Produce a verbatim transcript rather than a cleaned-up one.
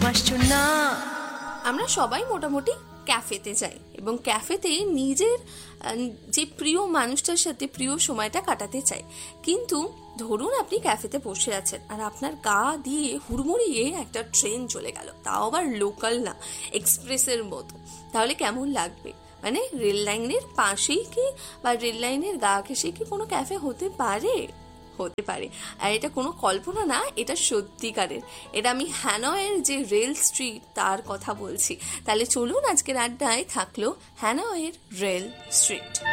আসছো না। আমরা সবাই মোটামুটি ক্যাফেতে যাই এবং ক্যাফেতে নিজের যে প্রিয় মানুষটার সাথে প্রিয় সময়টা কাটাতে চাই। কিন্তু ধরুন আপনি ক্যাফেতে বসে আছেন আর আপনার গা দিয়ে হুড়মুড়িয়ে একটা ট্রেন চলে গেল, তাও আবার লোকাল না, এক্সপ্রেসের মতো, তাহলে কেমন লাগবে? মানে রেল লাইনের পাশেই কি বা রেল লাইনের গা ঘেঁষে কি কোনো ক্যাফে হতে পারে? হতে পারে। আর এটা কোনো কল্পনা না, এটা সত্যিকারের। এটা আমি হ্যানয়ের যে রেল স্ট্রিট তার কথা বলছি। তাহলে চলুন আজকের আড্ডায় থাকলো হ্যানয়ের রেল স্ট্রিট।